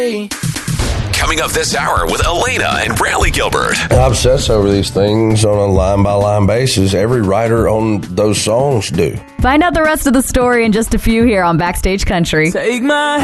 Coming up this hour with Elena and Brantley Gilbert. I obsess over these things on a line-by-line basis. Every writer on those songs do. Find out the rest of the story in just a few here on Backstage Country. Take my